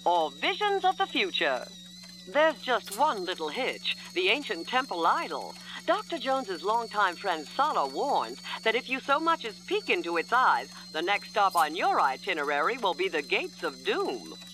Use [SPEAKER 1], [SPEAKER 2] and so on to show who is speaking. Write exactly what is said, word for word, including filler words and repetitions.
[SPEAKER 1] or visions of the future. There's just one little hitch, the ancient temple idol. Doctor Jones's longtime friend Sala warns that if you so much as peek into its eyes, the next stop on your itinerary will be the gates of doom.